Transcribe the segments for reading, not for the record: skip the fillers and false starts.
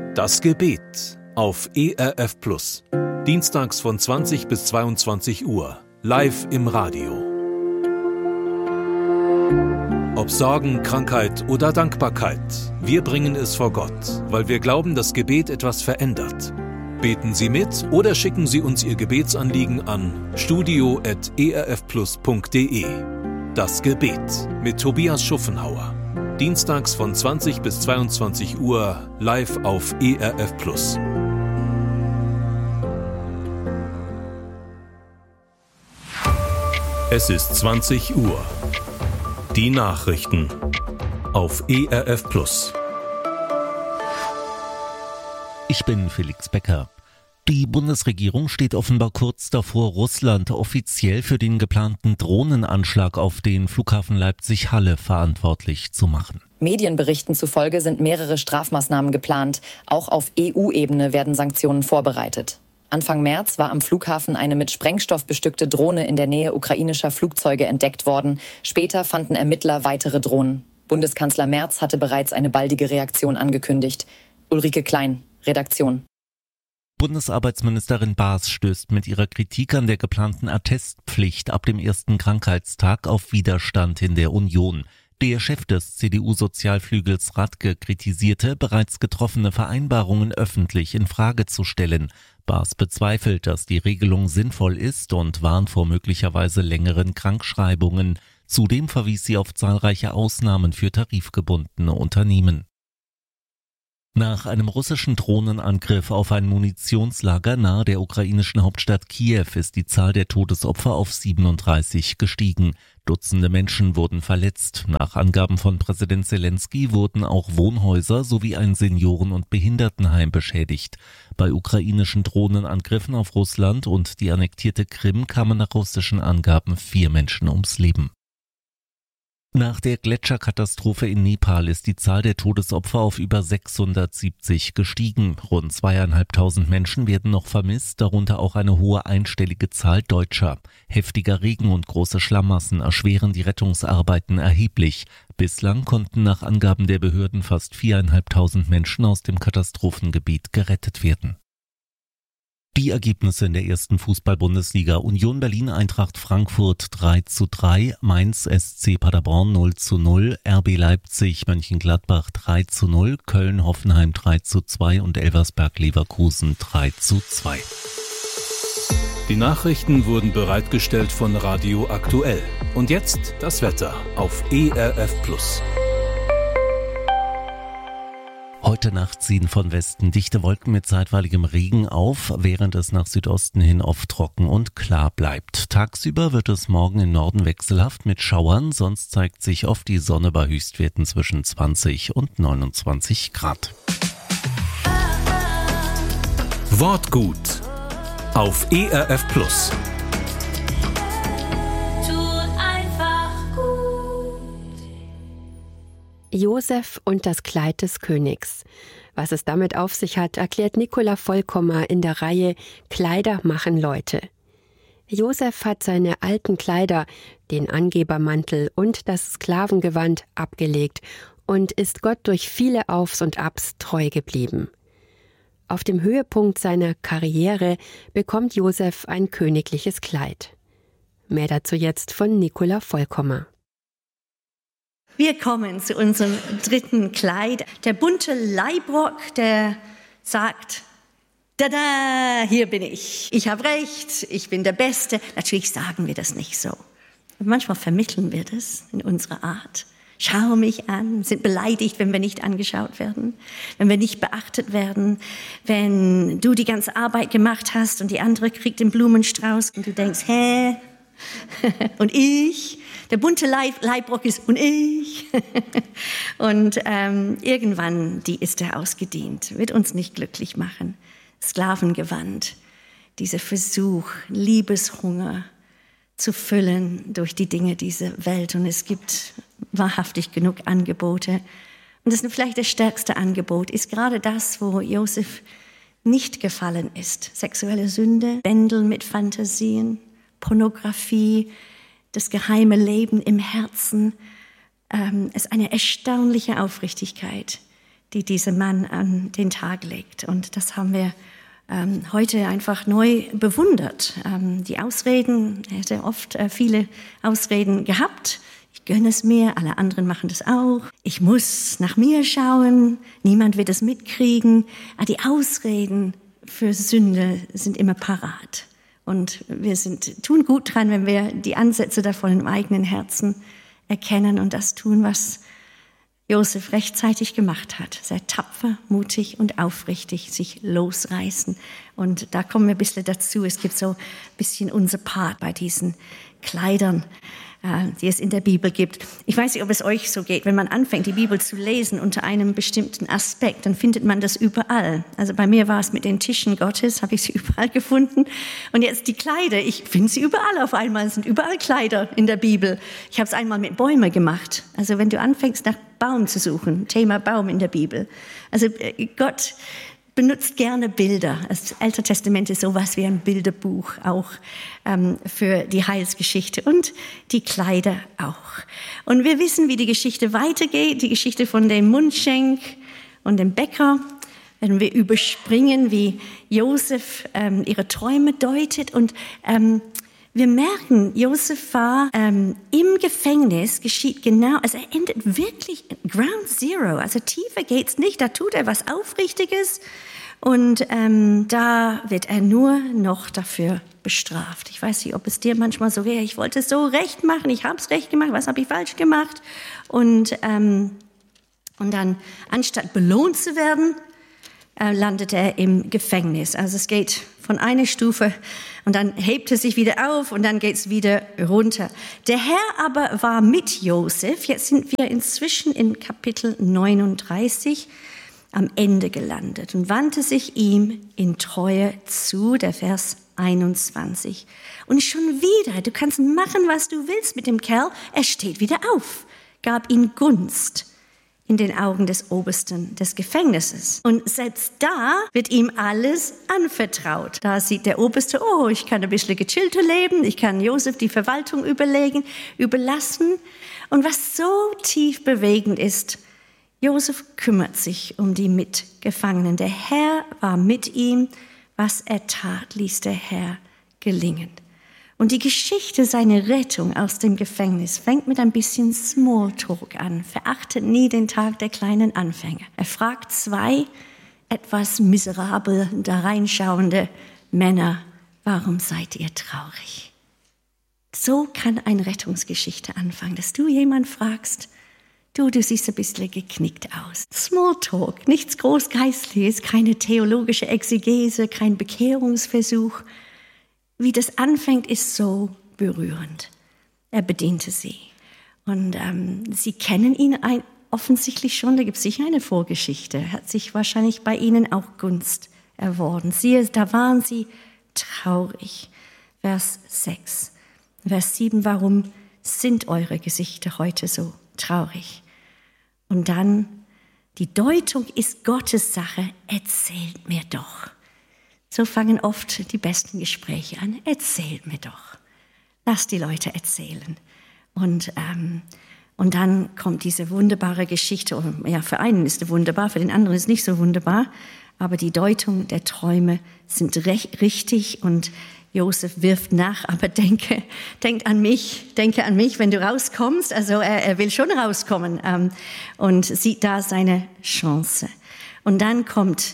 Das Gebet auf ERF Plus. Dienstags von 20 bis 22 Uhr. Live im Radio. Ob Sorgen, Krankheit oder Dankbarkeit, wir bringen es vor Gott, weil wir glauben, dass Gebet etwas verändert. Beten Sie mit oder schicken Sie uns Ihr Gebetsanliegen an studio@erfplus.de. Das Gebet mit Tobias Schuffenhauer. Dienstags von 20 bis 22 Uhr live auf ERF Plus. Es ist 20 Uhr. Die Nachrichten auf ERF Plus. Ich bin Felix Becker. Die Bundesregierung steht offenbar kurz davor, Russland offiziell für den geplanten Drohnenanschlag auf den Flughafen Leipzig-Halle verantwortlich zu machen. Medienberichten zufolge sind mehrere Strafmaßnahmen geplant. Auch auf EU-Ebene werden Sanktionen vorbereitet. Anfang März war am Flughafen eine mit Sprengstoff bestückte Drohne in der Nähe ukrainischer Flugzeuge entdeckt worden. Später fanden Ermittler weitere Drohnen. Bundeskanzler Merz hatte bereits eine baldige Reaktion angekündigt. Ulrike Klein, Redaktion. Bundesarbeitsministerin Baas stößt mit ihrer Kritik an der geplanten Attestpflicht ab dem ersten Krankheitstag auf Widerstand in der Union. Der Chef des CDU-Sozialflügels Radke kritisierte, bereits getroffene Vereinbarungen öffentlich in Frage zu stellen. Baas bezweifelt, dass die Regelung sinnvoll ist und warnt vor möglicherweise längeren Krankschreibungen. Zudem verwies sie auf zahlreiche Ausnahmen für tarifgebundene Unternehmen. Nach einem russischen Drohnenangriff auf ein Munitionslager nahe der ukrainischen Hauptstadt Kiew ist die Zahl der Todesopfer auf 37 gestiegen. Dutzende Menschen wurden verletzt. Nach Angaben von Präsident Zelensky wurden auch Wohnhäuser sowie ein Senioren- und Behindertenheim beschädigt. Bei ukrainischen Drohnenangriffen auf Russland und die annektierte Krim kamen nach russischen Angaben 4 Menschen ums Leben. Nach der Gletscherkatastrophe in Nepal ist die Zahl der Todesopfer auf über 670 gestiegen. Rund 2.500 Menschen werden noch vermisst, darunter auch eine hohe einstellige Zahl Deutscher. Heftiger Regen und große Schlammmassen erschweren die Rettungsarbeiten erheblich. Bislang konnten nach Angaben der Behörden fast 4.500 Menschen aus dem Katastrophengebiet gerettet werden. Die Ergebnisse in der ersten Fußball-Bundesliga: Union Berlin Eintracht Frankfurt 3:3, Mainz SC Paderborn 0:0, RB Leipzig Mönchengladbach 3:0, Köln Hoffenheim 3:2 und Elversberg Leverkusen 3:2. Die Nachrichten wurden bereitgestellt von Radio Aktuell. Und jetzt das Wetter auf ERF Plus. Heute Nacht ziehen von Westen dichte Wolken mit zeitweiligem Regen auf, während es nach Südosten hin oft trocken und klar bleibt. Tagsüber wird es morgen im Norden wechselhaft mit Schauern, sonst zeigt sich oft die Sonne bei Höchstwerten zwischen 20 und 29 Grad. Wortgut auf ERF Plus. Josef und das Kleid des Königs. Was es damit auf sich hat, erklärt Nicola Vollkommer in der Reihe Kleider machen Leute. Josef hat seine alten Kleider, den Angebermantel und das Sklavengewand abgelegt und ist Gott durch viele Aufs und Abs treu geblieben. Auf dem Höhepunkt seiner Karriere bekommt Josef ein königliches Kleid. Mehr dazu jetzt von Nicola Vollkommer. Wir kommen zu unserem dritten Kleid. Der bunte Leibrock, der sagt, tada, hier bin ich. Ich habe recht, ich bin der Beste. Natürlich sagen wir das nicht so. Manchmal vermitteln wir das in unserer Art. Schau mich an, sind beleidigt, wenn wir nicht angeschaut werden, wenn wir nicht beachtet werden, wenn du die ganze Arbeit gemacht hast und die andere kriegt den Blumenstrauß und du denkst, hä? Und ich? Der bunte Leibrock ist und ich. Und irgendwann ist er ausgedient, wird uns nicht glücklich machen. Sklavengewand, dieser Versuch, Liebeshunger zu füllen durch die Dinge dieser Welt. Und es gibt wahrhaftig genug Angebote. Und das ist vielleicht das stärkste Angebot, ist gerade das, wo Josef nicht gefallen ist. Sexuelle Sünde, Bändeln mit Fantasien, Pornografie, das geheime Leben im Herzen. Es ist eine erstaunliche Aufrichtigkeit, die dieser Mann an den Tag legt. Und das haben wir heute einfach neu bewundert. Die Ausreden, er hätte oft viele Ausreden gehabt. Ich gönne es mir, alle anderen machen das auch. Ich muss nach mir schauen, niemand wird es mitkriegen. Aber die Ausreden für Sünde sind immer parat. Und wir tun gut dran, wenn wir die Ansätze davon im eigenen Herzen erkennen und das tun, was Josef rechtzeitig gemacht hat. Sehr tapfer, mutig und aufrichtig sich losreißen. Und da kommen wir ein bisschen dazu. Es gibt so ein bisschen unser Part bei diesen Kleidern, die es in der Bibel gibt. Ich weiß nicht, ob es euch so geht. Wenn man anfängt, die Bibel zu lesen unter einem bestimmten Aspekt, dann findet man das überall. Also bei mir war es mit den Tischen Gottes, habe ich sie überall gefunden. Und jetzt die Kleider, ich finde sie überall auf einmal. Es sind überall Kleider in der Bibel. Ich habe es einmal mit Bäumen gemacht. Also wenn du anfängst, nach Baum zu suchen, Thema Baum in der Bibel. Also Gott benutzt gerne Bilder. Das Alte Testament ist sowas wie ein Bilderbuch auch für die Heilsgeschichte und die Kleider auch. Und wir wissen, wie die Geschichte weitergeht, die Geschichte von dem Mundschenk und dem Bäcker. Werden wir überspringen, wie Josef ihre Träume deutet und wir merken, Josef war im Gefängnis, geschieht genau, also er endet wirklich Ground Zero, also tiefer geht's nicht, da tut er was Aufrichtiges und da wird er nur noch dafür bestraft. Ich weiß nicht, ob es dir manchmal so wäre, ich wollte es so recht machen, ich habe es recht gemacht, was habe ich falsch gemacht und dann, anstatt belohnt zu werden, landet er im Gefängnis. Also es geht von einer Stufe und dann hebt es sich wieder auf und dann geht es wieder runter. Der Herr aber war mit Josef. Jetzt sind wir inzwischen in Kapitel 39 am Ende gelandet und wandte sich ihm in Treue zu, der Vers 21. Und schon wieder, du kannst machen, was du willst mit dem Kerl, er steht wieder auf, gab ihm Gunst in den Augen des Obersten des Gefängnisses. Und selbst da wird ihm alles anvertraut. Da sieht der Oberste, oh, ich kann ein bisschen gechillter leben, ich kann Josef die Verwaltung überlassen. Und was so tief bewegend ist, Josef kümmert sich um die Mitgefangenen. Der Herr war mit ihm, was er tat, ließ der Herr gelingen. Und die Geschichte seiner Rettung aus dem Gefängnis fängt mit ein bisschen Smalltalk an. Verachtet nie den Tag der kleinen Anfänge. Er fragt zwei etwas miserabel da reinschauende Männer, warum seid ihr traurig? So kann eine Rettungsgeschichte anfangen, dass du jemand fragst, du siehst ein bisschen geknickt aus. Smalltalk, nichts Großgeistliches, keine theologische Exegese, kein Bekehrungsversuch. Wie das anfängt, ist so berührend. Er bediente sie. Und sie kennen ihn offensichtlich schon, da gibt es sicher eine Vorgeschichte. Er hat sich wahrscheinlich bei ihnen auch Gunst erworben. Siehe, da waren sie traurig. Vers 6. Vers 7, warum sind eure Gesichter heute so traurig? Und dann, die Deutung ist Gottes Sache, erzählt mir doch. So fangen oft die besten Gespräche an. Erzählt mir doch. Lass die Leute erzählen. Und dann kommt diese wunderbare Geschichte. Ja, für einen ist es wunderbar, für den anderen ist es nicht so wunderbar. Aber die Deutung der Träume sind richtig und Josef wirft nach, aber denke an mich, wenn du rauskommst. Also er will schon rauskommen und sieht da seine Chance. Und dann kommt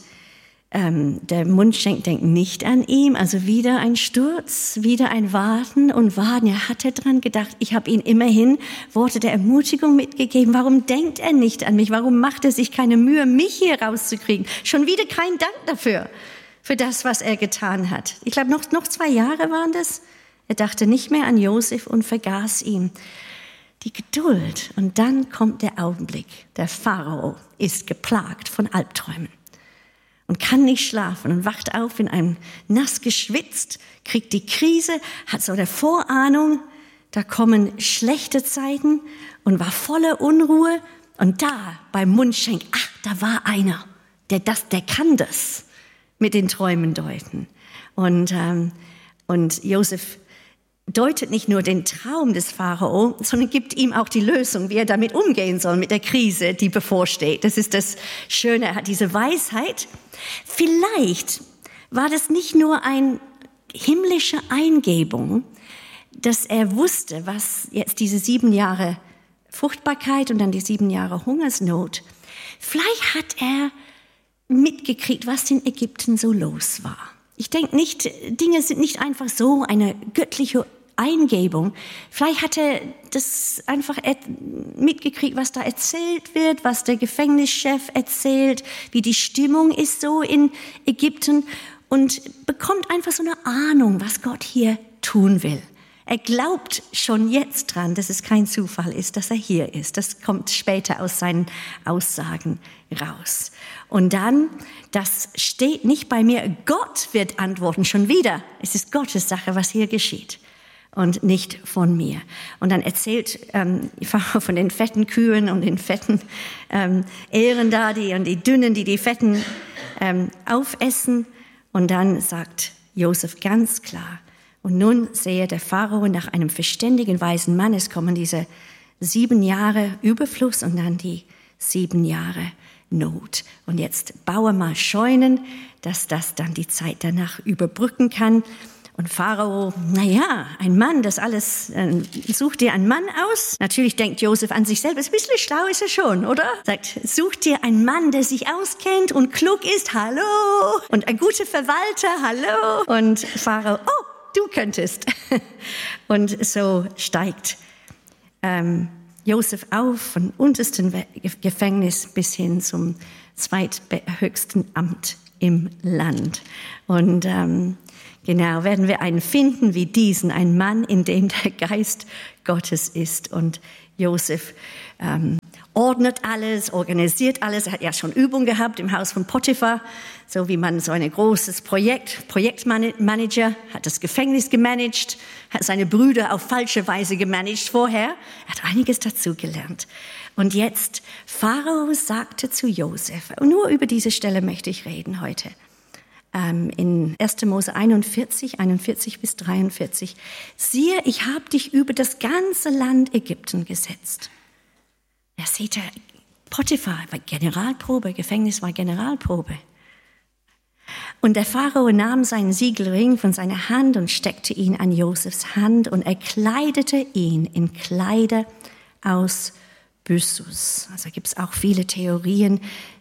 der Mundschenk, denkt nicht an ihn, also wieder ein Sturz, wieder ein Warten. Er hatte dran gedacht, ich habe ihm immerhin Worte der Ermutigung mitgegeben. Warum denkt er nicht an mich? Warum macht er sich keine Mühe, mich hier rauszukriegen? Schon wieder kein Dank dafür, für das, was er getan hat. Ich glaube, noch 2 Jahre waren das. Er dachte nicht mehr an Josef und vergaß ihn. Die Geduld. Und dann kommt der Augenblick. Der Pharao ist geplagt von Albträumen und kann nicht schlafen und wacht auf in einem nass geschwitzt, kriegt die Krise, hat so eine Vorahnung, da kommen schlechte Zeiten und war voller Unruhe. Und da beim Mundschenk, da war einer, der kann das mit den Träumen deuten. Und Josef deutet nicht nur den Traum des Pharao, sondern gibt ihm auch die Lösung, wie er damit umgehen soll, mit der Krise, die bevorsteht. Das ist das Schöne, er hat diese Weisheit. Vielleicht war das nicht nur eine himmlische Eingebung, dass er wusste, was jetzt diese 7 Jahre Fruchtbarkeit und dann die 7 Jahre Hungersnot, vielleicht hat er mitgekriegt, was in Ägypten so los war. Ich denke nicht, Dinge sind nicht einfach so eine göttliche Eingebung. Vielleicht hat er das einfach mitgekriegt, was da erzählt wird, was der Gefängnischef erzählt, wie die Stimmung ist so in Ägypten und bekommt einfach so eine Ahnung, was Gott hier tun will. Er glaubt schon jetzt dran, dass es kein Zufall ist, dass er hier ist. Das kommt später aus seinen Aussagen raus. Und dann, das steht nicht bei mir, Gott wird antworten, schon wieder. Es ist Gottes Sache, was hier geschieht und nicht von mir. Und dann erzählt Pharao von den fetten Kühen und den fetten Ähren da, und die dünnen, die fetten aufessen. Und dann sagt Josef ganz klar, und nun sehe der Pharao nach einem verständigen, weisen Mann, es kommen diese 7 Jahre Überfluss und dann die 7 Jahre Not. Und jetzt baue mal Scheunen, dass das dann die Zeit danach überbrücken kann. Und Pharao, ein Mann, das alles, such dir einen Mann aus. Natürlich denkt Josef an sich selbst, ein bisschen schlau ist er schon, oder? Sagt, such dir einen Mann, der sich auskennt und klug ist, hallo. Und ein guter Verwalter, hallo. Und Pharao, du könntest. Und so steigt Josef auf vom untersten Gefängnis bis hin zum zweithöchsten Amt im Land. Und genau, werden wir einen finden wie diesen, einen Mann, in dem der Geist Gottes ist. Und Josef ordnet alles, organisiert alles. Er hat ja schon Übung gehabt im Haus von Potiphar, so wie man so ein großes Projektmanager, hat das Gefängnis gemanagt, hat seine Brüder auf falsche Weise gemanagt vorher. Er hat einiges dazu gelernt. Und jetzt, Pharao sagte zu Josef, und nur über diese Stelle möchte ich reden heute, in 1. Mose 41 bis 43, siehe, ich habe dich über das ganze Land Ägypten gesetzt. Ja, seht ihr, Potiphar war Generalprobe, Gefängnis war Generalprobe. Und der Pharao nahm seinen Siegelring von seiner Hand und steckte ihn an Josefs Hand und er kleidete ihn in Kleider aus Byssus. Also gibt es auch viele Theorien.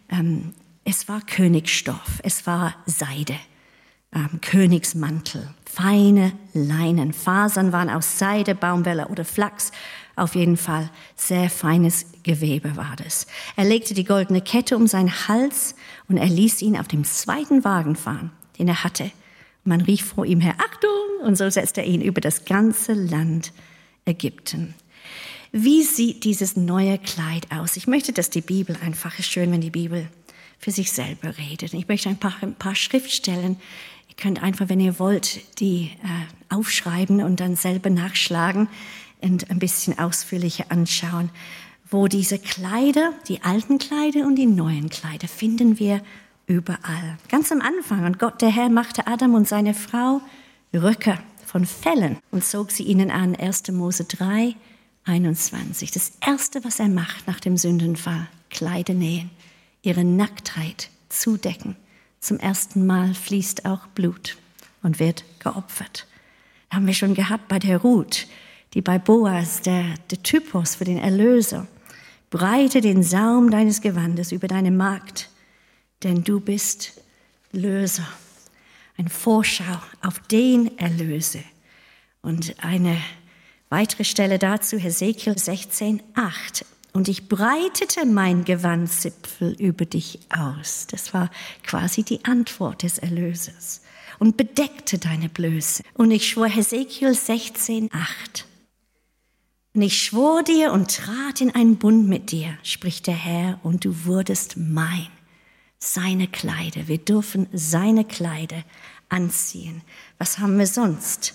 Es war Königsstoff, es war Seide, Königsmantel, feine Leinen, Fasern waren aus Seide, Baumwolle oder Flachs. Auf jeden Fall sehr feines Gewebe war das. Er legte die goldene Kette um seinen Hals und er ließ ihn auf dem zweiten Wagen fahren, den er hatte. Man rief vor ihm her, Achtung! Und so setzte er ihn über das ganze Land Ägypten. Wie sieht dieses neue Kleid aus? Ich möchte, dass die Bibel einfach, ist schön, wenn die Bibel für sich selber redet. Ich möchte ein paar Schriftstellen, ihr könnt einfach, wenn ihr wollt, die aufschreiben und dann selber nachschlagen und ein bisschen ausführlicher anschauen, wo diese Kleider, die alten Kleider und die neuen Kleider, finden wir überall. Ganz am Anfang. Und Gott, der Herr, machte Adam und seine Frau Röcke von Fellen und zog sie ihnen an. 1. Mose 3, 21. Das Erste, was er macht nach dem Sündenfall, Kleider nähen, ihre Nacktheit zudecken. Zum ersten Mal fließt auch Blut und wird geopfert. Das haben wir schon gehabt bei der Ruth, die bei Boas, der Typus für den Erlöser, breite den Saum deines Gewandes über deine Magd, denn du bist Löser. Ein Vorschau auf den Erlöse. Und eine weitere Stelle dazu, Hesekiel 16, 8. Und ich breitete mein Gewandzipfel über dich aus. Das war quasi die Antwort des Erlösers. Und bedeckte deine Blöße. Und ich schwor, Hesekiel 16, 8. Und ich schwor dir und trat in einen Bund mit dir, spricht der Herr, und du wurdest mein. Seine Kleider, wir dürfen seine Kleider anziehen. Was haben wir sonst?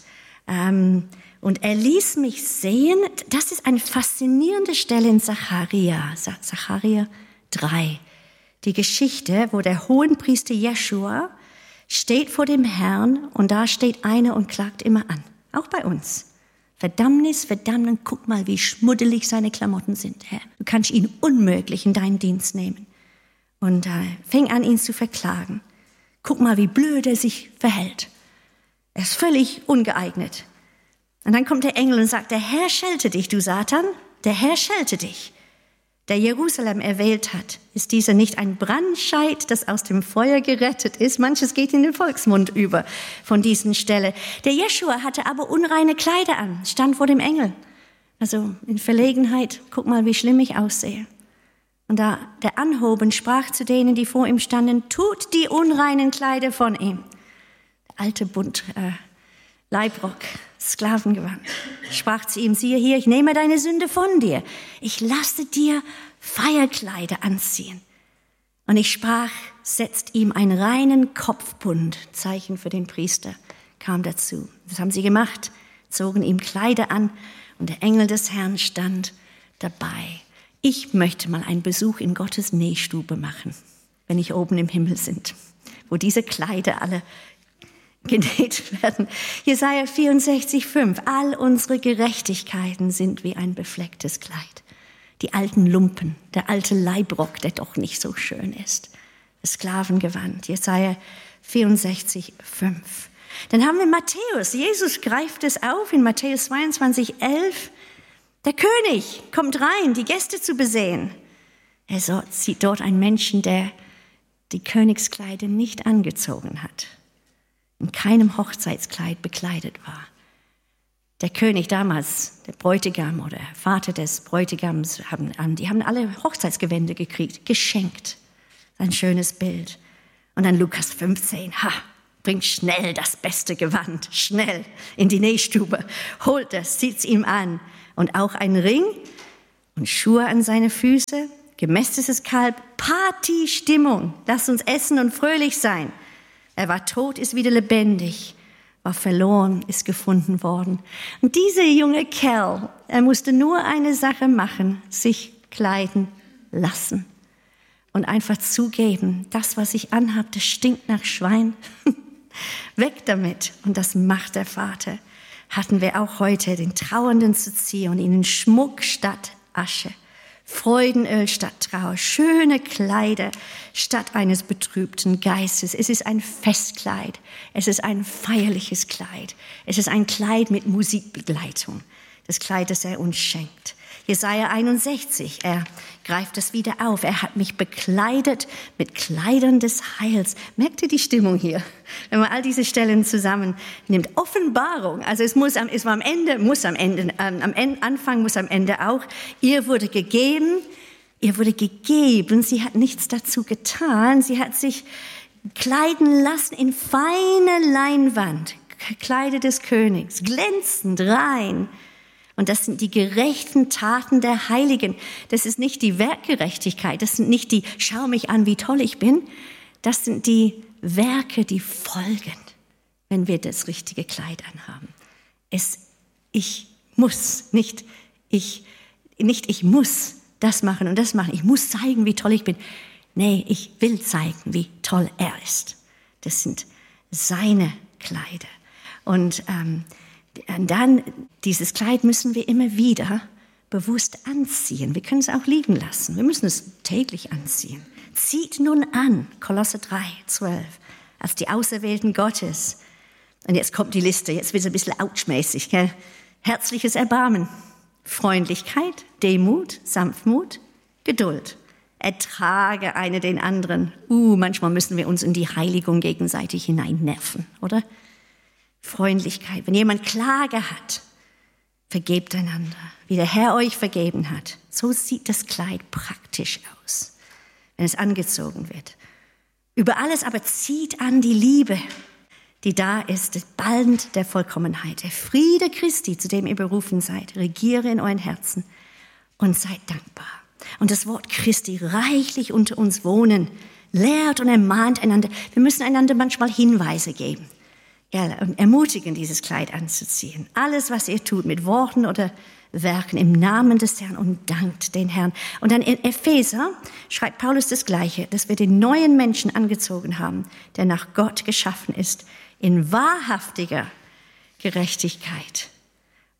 Und er ließ mich sehen, das ist eine faszinierende Stelle in Sacharja 3. Die Geschichte, wo der Hohenpriester Jeschua steht vor dem Herrn und da steht einer und klagt immer an. Auch bei uns. Verdammnis, Verdammnis, guck mal, wie schmuddelig seine Klamotten sind, Herr. Du kannst ihn unmöglich in deinen Dienst nehmen. Und fäng an, ihn zu verklagen. Guck mal, wie blöd er sich verhält. Er ist völlig ungeeignet. Und dann kommt der Engel und sagt, der Herr schelte dich, du Satan, der Herr schelte dich. Der Jerusalem erwählt hat, ist dieser nicht ein Brandscheit, das aus dem Feuer gerettet ist? Manches geht in den Volksmund über von diesen Stelle. Der Jeschua hatte aber unreine Kleider an, stand vor dem Engel. Also in Verlegenheit, guck mal, wie schlimm ich aussehe. Und da der Anhoben sprach zu denen, die vor ihm standen, tut die unreinen Kleider von ihm. Der alte Bund, Leibrock, Sklavengewand, sprach zu ihm, siehe hier, ich nehme deine Sünde von dir. Ich lasse dir Feierkleider anziehen. Und ich sprach, setzt ihm einen reinen Kopfbund, Zeichen für den Priester, kam dazu. Das haben sie gemacht, zogen ihm Kleider an und der Engel des Herrn stand dabei. Ich möchte mal einen Besuch in Gottes Nähstube machen, wenn ich oben im Himmel sind, wo diese Kleider alle genäht werden. Jesaja 64,5. All unsere Gerechtigkeiten sind wie ein beflecktes Kleid. Die alten Lumpen, der alte Leibrock, der doch nicht so schön ist. Das Sklavengewand. Jesaja 64,5. Dann haben wir Matthäus. Jesus greift es auf in Matthäus 22,11. Der König kommt rein, die Gäste zu besehen. Er sieht dort einen Menschen, der die Königskleider nicht angezogen hat. In keinem Hochzeitskleid bekleidet war. Der König damals, der Bräutigam oder Vater des Bräutigams, die haben alle Hochzeitsgewände gekriegt, geschenkt. Ein schönes Bild. Und dann Lukas 15, bringt schnell das beste Gewand, schnell in die Nähstube, holt es, zieht's ihm an und auch einen Ring und Schuhe an seine Füße, gemästetes Kalb, Partystimmung, lasst uns essen und fröhlich sein. Er war tot, ist wieder lebendig, war verloren, ist gefunden worden. Und dieser junge Kerl, er musste nur eine Sache machen, sich kleiden lassen und einfach zugeben, das, was ich anhabe, das stinkt nach Schwein. Weg damit. Und das macht der Vater. Hatten wir auch heute, den Trauernden zu ziehen und ihnen Schmuck statt Asche. Freudenöl statt Trauer, schöne Kleider statt eines betrübten Geistes. Es ist ein Festkleid, es ist ein feierliches Kleid, es ist ein Kleid mit Musikbegleitung, das Kleid, das er uns schenkt. Jesaja 61, er greift es wieder auf. Er hat mich bekleidet mit Kleidern des Heils. Merkt ihr die Stimmung hier? Wenn man all diese Stellen zusammen nimmt. Offenbarung, also am Anfang muss am Ende auch. Ihr wurde gegeben. Sie hat nichts dazu getan. Sie hat sich kleiden lassen in feine Leinwand. Kleider des Königs, glänzend, rein. Und das sind die gerechten Taten der Heiligen. Das ist nicht die Werkgerechtigkeit. Das sind nicht die, schau mich an, wie toll ich bin. Das sind die Werke, die folgen, wenn wir das richtige Kleid anhaben. Ich muss das machen und das machen. Ich muss zeigen, wie toll ich bin. Nee, ich will zeigen, wie toll er ist. Das sind seine Kleider. Und dann, dieses Kleid müssen wir immer wieder bewusst anziehen. Wir können es auch liegen lassen. Wir müssen es täglich anziehen. Zieht nun an, Kolosser 3,12, als die Auserwählten Gottes. Und jetzt kommt die Liste, jetzt wird es ein bisschen ouchmäßig, gell? Herzliches Erbarmen, Freundlichkeit, Demut, Sanftmut, Geduld. Ertrage eine den anderen. Manchmal müssen wir uns in die Heiligung gegenseitig hineinnerven, oder? Freundlichkeit. Wenn jemand Klage hat, vergebt einander, wie der Herr euch vergeben hat. So sieht das Kleid praktisch aus, wenn es angezogen wird. Über alles aber zieht an die Liebe, die da ist, das Band der Vollkommenheit. Der Friede Christi, zu dem ihr berufen seid, regiere in euren Herzen und seid dankbar. Und das Wort Christi reichlich unter uns wohnen, lehrt und ermahnt einander. Wir müssen einander manchmal Hinweise geben. Ja, und ermutigen, dieses Kleid anzuziehen. Alles, was ihr tut, mit Worten oder Werken, im Namen des Herrn und dankt den Herrn. Und dann in Epheser schreibt Paulus das Gleiche, dass wir den neuen Menschen angezogen haben, der nach Gott geschaffen ist, in wahrhaftiger Gerechtigkeit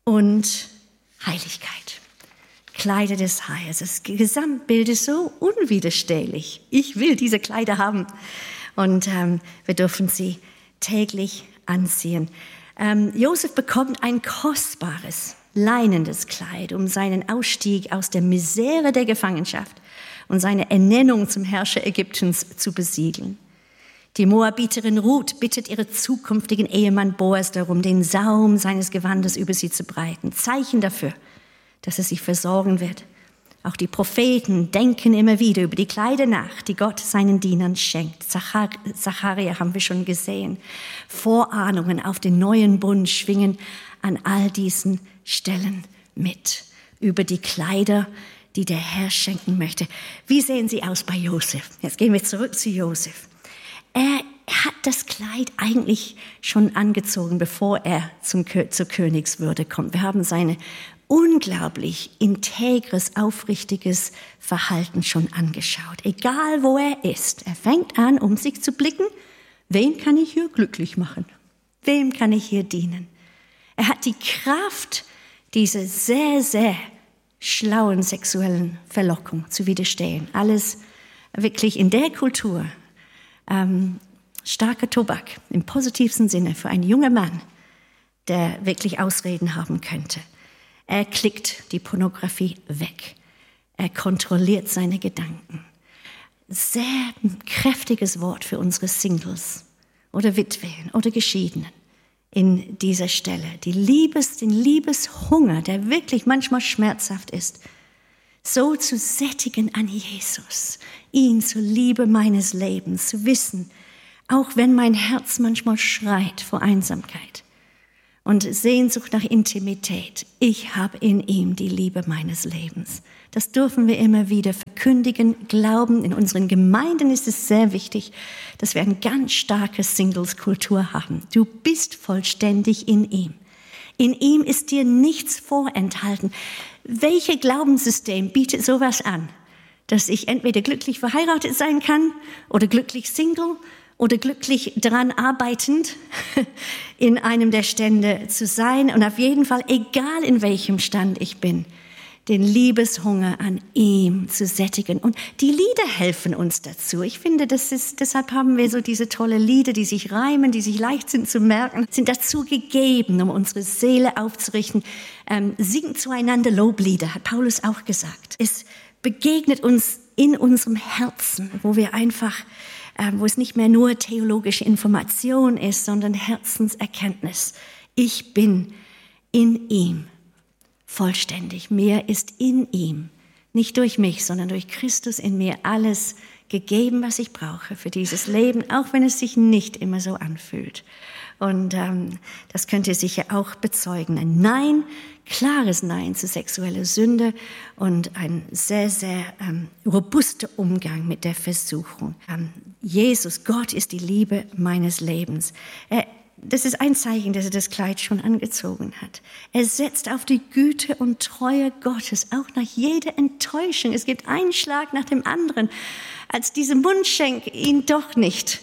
und Heiligkeit. Kleider des Heils. Das Gesamtbild ist so unwiderstehlich. Ich will diese Kleider haben. Und wir dürfen sie täglich anziehen. Josef bekommt ein kostbares, leinendes Kleid, um seinen Ausstieg aus der Misere der Gefangenschaft und seine Ernennung zum Herrscher Ägyptens zu besiegeln. Die Moabiterin Ruth bittet ihren zukünftigen Ehemann Boas darum, den Saum seines Gewandes über sie zu breiten. Zeichen dafür, dass er sie versorgen wird. Auch die Propheten denken immer wieder über die Kleider nach, die Gott seinen Dienern schenkt. Zacharia haben wir schon gesehen. Vorahnungen auf den neuen Bund schwingen an all diesen Stellen mit. Über die Kleider, die der Herr schenken möchte. Wie sehen sie aus bei Josef? Jetzt gehen wir zurück zu Josef. Er hat das Kleid eigentlich schon angezogen, bevor er zur Königswürde kommt. Wir haben seine unglaublich integres, aufrichtiges Verhalten schon angeschaut. Egal wo er ist, er fängt an, um sich zu blicken, wen kann ich hier glücklich machen? Wem kann ich hier dienen? Er hat die Kraft, diese sehr, sehr schlauen sexuellen Verlockung zu widerstehen. Alles wirklich in der Kultur. Starker Tobak im positivsten Sinne für einen jungen Mann, der wirklich Ausreden haben könnte. Er klickt die Pornografie weg. Er kontrolliert seine Gedanken. Sehr kräftiges Wort für unsere Singles oder Witwen oder Geschiedenen in dieser Stelle. Den Liebeshunger, der wirklich manchmal schmerzhaft ist, so zu sättigen an Jesus, ihn zur Liebe meines Lebens, zu wissen, auch wenn mein Herz manchmal schreit vor Einsamkeit und Sehnsucht nach Intimität, ich habe in ihm die Liebe meines Lebens. Das dürfen wir immer wieder verkündigen, glauben. In unseren Gemeinden ist es sehr wichtig, dass wir eine ganz starke Singles-Kultur haben. Du bist vollständig in ihm. In ihm ist dir nichts vorenthalten. Welches Glaubenssystem bietet sowas an? Dass ich entweder glücklich verheiratet sein kann oder glücklich Single oder glücklich daran arbeitend, in einem der Stände zu sein und auf jeden Fall, egal in welchem Stand ich bin, den Liebeshunger an ihm zu sättigen. Und die Lieder helfen uns dazu. Ich finde, deshalb haben wir so diese tolle Lieder, die sich reimen, die sich leicht sind zu merken, sind dazu gegeben, um unsere Seele aufzurichten. Singt zueinander Loblieder, hat Paulus auch gesagt. Es begegnet uns in unserem Herzen, wo wir einfach, wo es nicht mehr nur theologische Information ist, sondern Herzenserkenntnis. Ich bin in ihm vollständig. Mir ist in ihm, nicht durch mich, sondern durch Christus in mir alles gegeben, was ich brauche für dieses Leben, auch wenn es sich nicht immer so anfühlt. Und das könnt ihr sicher auch bezeugen. Ein Nein, klares Nein zu sexueller Sünde und ein sehr, sehr robuster Umgang mit der Versuchung. Jesus, Gott ist die Liebe meines Lebens. Das ist ein Zeichen, dass er das Kleid schon angezogen hat. Er setzt auf die Güte und Treue Gottes, auch nach jeder Enttäuschung. Es gibt einen Schlag nach dem anderen, als diese Mundschenk ihn doch nicht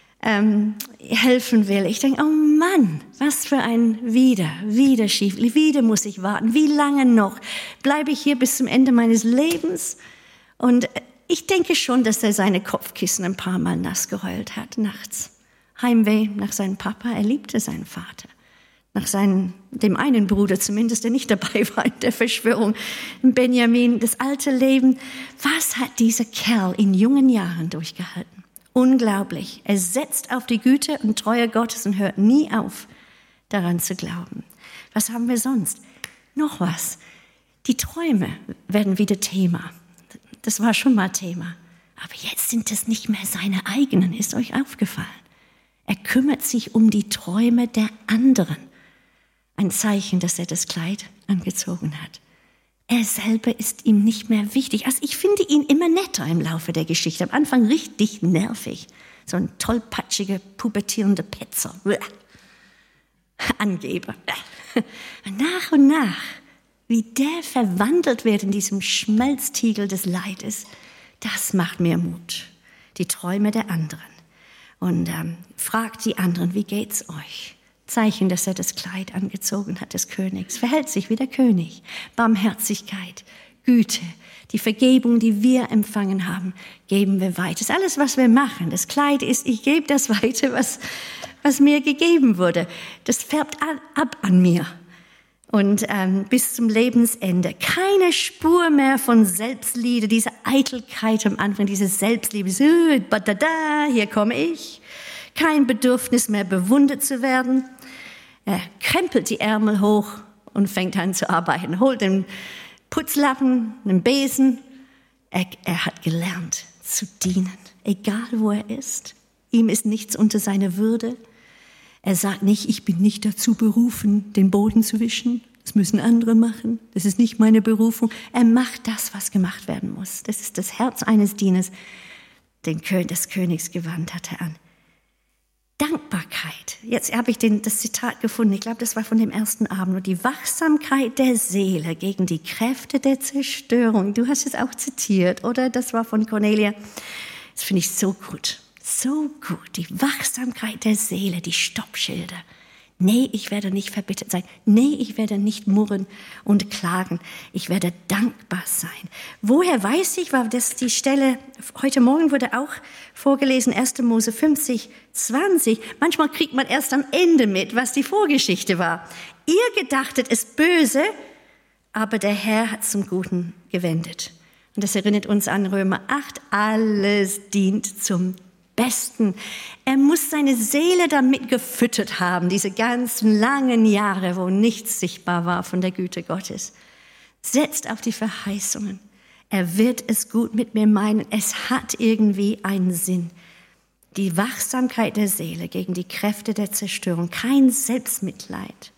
helfen will. Ich denke, oh Mann, was für ein wieder schief, wieder muss ich warten. Wie lange noch? Bleibe ich hier bis zum Ende meines Lebens? Und ich denke schon, dass er seine Kopfkissen ein paar Mal nass geheult hat nachts. Heimweh nach seinem Papa, er liebte seinen Vater. Nach dem einen Bruder zumindest, der nicht dabei war in der Verschwörung, Benjamin, das alte Leben. Was hat dieser Kerl in jungen Jahren durchgehalten? Unglaublich. Er setzt auf die Güte und Treue Gottes und hört nie auf, daran zu glauben. Was haben wir sonst? Noch was. Die Träume werden wieder Thema. Das war schon mal Thema. Aber jetzt sind es nicht mehr seine eigenen. Ist euch aufgefallen? Er kümmert sich um die Träume der anderen. Ein Zeichen, dass er das Kleid angezogen hat. Er selber ist ihm nicht mehr wichtig. Also ich finde ihn immer netter im Laufe der Geschichte. Am Anfang richtig nervig. So ein tollpatschiger, pubertierender Petzer. Angeber. Nach und nach, wie der verwandelt wird in diesem Schmelztiegel des Leides, das macht mir Mut. Die Träume der anderen. Und fragt die anderen, wie geht's euch? Zeichen, dass er das Kleid angezogen hat des Königs. Verhält sich wie der König. Barmherzigkeit, Güte, die Vergebung, die wir empfangen haben, geben wir weiter. Das ist alles, was wir machen. Das Kleid ist, ich gebe das weiter, was mir gegeben wurde. Das färbt ab an mir. Und bis zum Lebensende. Keine Spur mehr von Selbstliebe, diese Eitelkeit am Anfang, diese Selbstliebe. Hier komme ich. Kein Bedürfnis mehr, bewundert zu werden. Er krempelt die Ärmel hoch und fängt an zu arbeiten. Holt den Putzlappen, einen Besen. Er hat gelernt zu dienen, egal wo er ist. Ihm ist nichts unter seiner Würde. Er sagt nicht, ich bin nicht dazu berufen, den Boden zu wischen. Das müssen andere machen. Das ist nicht meine Berufung. Er macht das, was gemacht werden muss. Das ist das Herz eines Dieners. Des Königs Gewand hat er an. Dankbarkeit. Jetzt habe ich das Zitat gefunden. Ich glaube, das war von dem ersten Abend. Und die Wachsamkeit der Seele gegen die Kräfte der Zerstörung. Du hast es auch zitiert, oder? Das war von Cornelia. Das finde ich so gut. So gut. Die Wachsamkeit der Seele, die Stoppschilder. Nee, ich werde nicht verbittert sein. Nee, ich werde nicht murren und klagen. Ich werde dankbar sein. Woher weiß ich, war das die Stelle, heute Morgen wurde auch vorgelesen, 1. Mose 50, 20. Manchmal kriegt man erst am Ende mit, was die Vorgeschichte war. Ihr gedachtet es böse, aber der Herr hat zum Guten gewendet. Und das erinnert uns an Römer 8. Alles dient zum Besten. Er muss seine Seele damit gefüttert haben, diese ganzen langen Jahre, wo nichts sichtbar war von der Güte Gottes. Setzt auf die Verheißungen. Er wird es gut mit mir meinen. Es hat irgendwie einen Sinn. Die Wachsamkeit der Seele gegen die Kräfte der Zerstörung. Kein Selbstmitleid.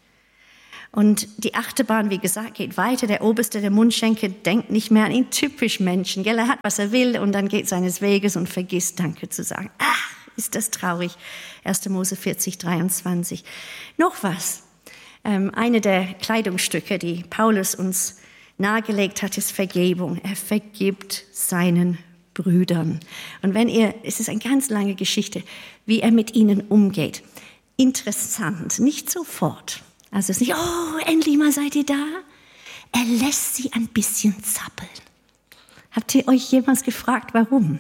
Und die Achterbahn, wie gesagt, geht weiter. Der Oberste der Mundschenke denkt nicht mehr an ihn. Typisch Menschen, gell? Er hat, was er will und dann geht seines Weges und vergisst Danke zu sagen. Ach, ist das traurig. 1. Mose 40, 23. Noch was. Eine der Kleidungsstücke, die Paulus uns nahegelegt hat, ist Vergebung. Er vergibt seinen Brüdern. Und es ist eine ganz lange Geschichte, wie er mit ihnen umgeht. Interessant, nicht sofort. Also es ist nicht, oh, endlich mal seid ihr da. Er lässt sie ein bisschen zappeln. Habt ihr euch jemals gefragt, warum?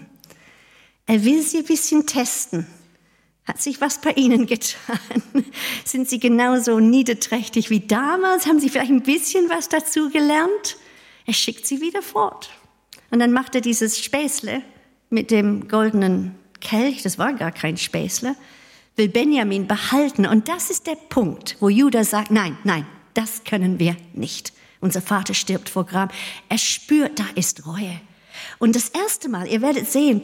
Er will sie ein bisschen testen. Hat sich was bei ihnen getan? Sind sie genauso niederträchtig wie damals? Haben sie vielleicht ein bisschen was dazu gelernt? Er schickt sie wieder fort. Und dann macht er dieses Späßle mit dem goldenen Kelch. Das war gar kein Späßle. Will Benjamin behalten. Und das ist der Punkt, wo Judah sagt, nein, das können wir nicht. Unser Vater stirbt vor Gram. Er spürt, da ist Reue. Und das erste Mal, ihr werdet sehen,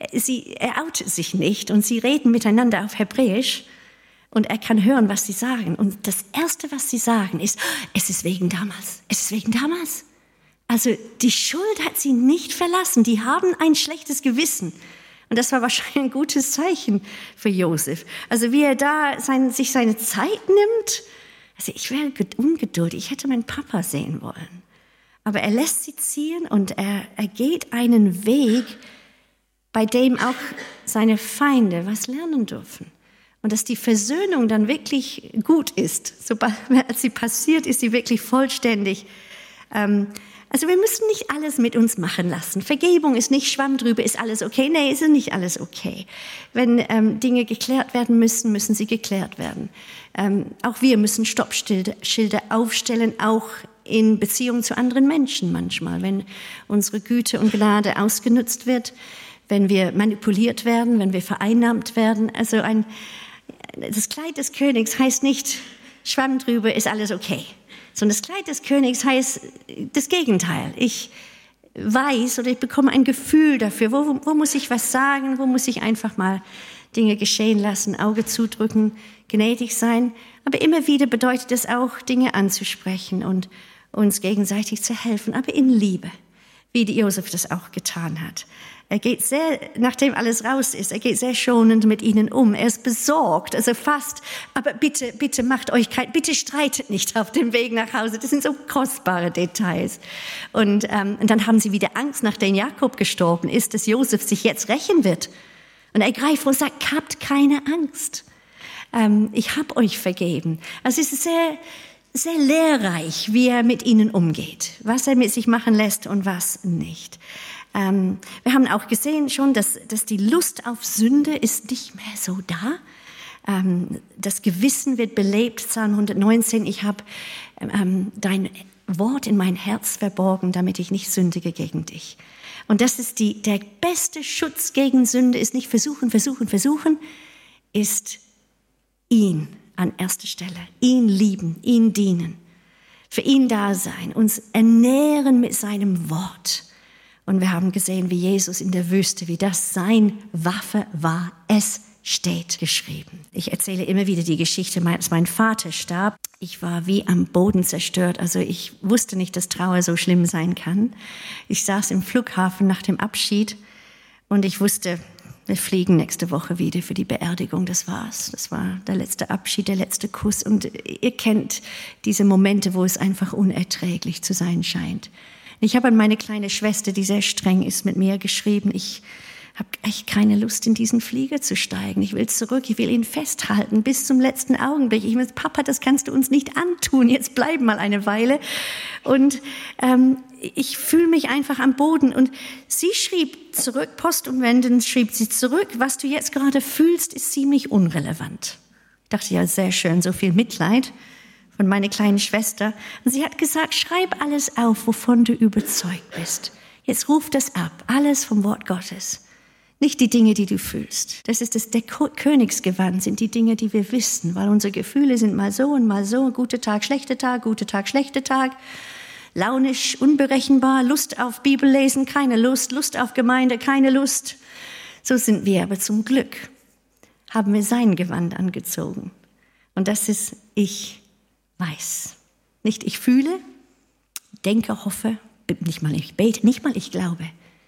er outet sich nicht und sie reden miteinander auf Hebräisch und er kann hören, was sie sagen. Und das Erste, was sie sagen, ist, es ist wegen damals. Es ist wegen damals. Also die Schuld hat sie nicht verlassen. Die haben ein schlechtes Gewissen. Und das war wahrscheinlich ein gutes Zeichen für Josef. Also wie er da sich seine Zeit nimmt. Also ich wäre ungeduldig. Ich hätte meinen Papa sehen wollen. Aber er lässt sie ziehen und er geht einen Weg, bei dem auch seine Feinde was lernen dürfen. Und dass die Versöhnung dann wirklich gut ist. Sobald sie passiert, ist sie wirklich vollständig. Also wir müssen nicht alles mit uns machen lassen. Vergebung ist nicht Schwamm drüber, ist alles okay. Nee, ist nicht alles okay. Wenn Dinge geklärt werden müssen, müssen sie geklärt werden. Auch wir müssen Stoppschilder aufstellen, auch in Beziehung zu anderen Menschen manchmal. Wenn unsere Güte und Gnade ausgenutzt wird, wenn wir manipuliert werden, wenn wir vereinnahmt werden. Also das Kleid des Königs heißt nicht, Schwamm drüber, ist alles okay. Sondern das Kleid des Königs heißt das Gegenteil. Ich weiß oder ich bekomme ein Gefühl dafür, wo muss ich was sagen, wo muss ich einfach mal Dinge geschehen lassen, Auge zudrücken, gnädig sein. Aber immer wieder bedeutet es auch, Dinge anzusprechen und uns gegenseitig zu helfen, aber in Liebe, wie Josef das auch getan hat. Er geht nachdem alles raus ist, er geht sehr schonend mit ihnen um. Er ist besorgt, also fast, aber bitte macht euch bitte streitet nicht auf dem Weg nach Hause. Das sind so kostbare Details. Und dann haben sie wieder Angst, nachdem Jakob gestorben ist, dass Josef sich jetzt rächen wird. Und er greift vor und sagt, habt keine Angst. Ich habe euch vergeben. Also es ist sehr, sehr lehrreich, wie er mit ihnen umgeht, was er mit sich machen lässt und was nicht. Wir haben auch gesehen schon, dass die Lust auf Sünde ist nicht mehr so da. Das Gewissen wird belebt. Psalm 119, ich habe dein Wort in mein Herz verborgen, damit ich nicht sündige gegen dich. Und das ist der beste Schutz gegen Sünde, ist nicht versuchen, ist ihn an erster Stelle, ihn lieben, ihn dienen, für ihn da sein, uns ernähren mit seinem Wort. Und wir haben gesehen, wie Jesus in der Wüste, wie das sein Waffe war. Es steht geschrieben. Ich erzähle immer wieder die Geschichte, als mein Vater starb. Ich war wie am Boden zerstört. Also ich wusste nicht, dass Trauer so schlimm sein kann. Ich saß im Flughafen nach dem Abschied und ich wusste, wir fliegen nächste Woche wieder für die Beerdigung. Das war's. Das war der letzte Abschied, der letzte Kuss. Und ihr kennt diese Momente, wo es einfach unerträglich zu sein scheint. Ich habe an meine kleine Schwester, die sehr streng ist, mit mir geschrieben, ich habe echt keine Lust, in diesen Flieger zu steigen. Ich will zurück, ich will ihn festhalten bis zum letzten Augenblick. Ich will, Papa, das kannst du uns nicht antun, jetzt bleib mal eine Weile. Und ich fühle mich einfach am Boden. Und sie schrieb zurück, postumwendend schrieb sie zurück, was du jetzt gerade fühlst, ist ziemlich unrelevant. Ich dachte, ja, sehr schön, so viel Mitleid von meiner kleinen Schwester. Und sie hat gesagt, schreib alles auf, wovon du überzeugt bist. Jetzt ruf das ab, alles vom Wort Gottes. Nicht die Dinge, die du fühlst. Das ist der Königsgewand, sind die Dinge, die wir wissen, weil unsere Gefühle sind mal so und mal so. Guter Tag, schlechter Tag, guter Tag, schlechter Tag. Launisch, unberechenbar, Lust auf Bibellesen, keine Lust, Lust auf Gemeinde, keine Lust. So sind wir, aber zum Glück haben wir sein Gewand angezogen. Und das ist, ich weiß. Nicht ich fühle, denke, hoffe, nicht mal ich bete, nicht mal ich glaube.